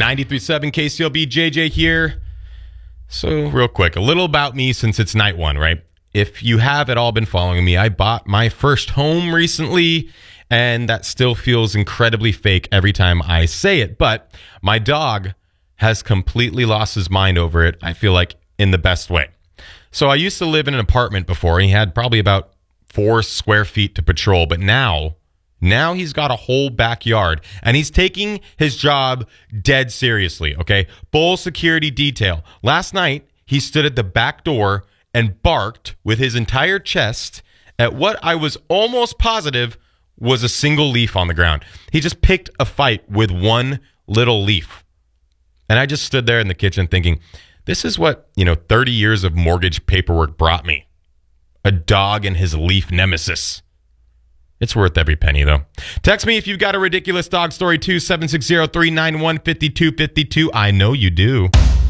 93.7 KCLB, JJ here. So real quick, a little about me since it's night one, right? If you have at all been following me, I bought my first home recently, and that still feels incredibly fake every time I say it. But my dog has completely lost his mind over it, I feel like, in the best way. So I used to live in an apartment before, and he had probably about 4 square feet to patrol. But now he's got a whole backyard, and he's taking his job dead seriously, okay? Full security detail. Last night, he stood at the back door and barked with his entire chest at what I was almost positive was a single leaf on the ground. He just picked a fight with one little leaf. And I just stood there in the kitchen thinking, this is what, 30 years of mortgage paperwork brought me. A dog and his leaf nemesis. It's worth every penny, though. Text me if you've got a ridiculous dog story, too, 760-391-5252. I know you do.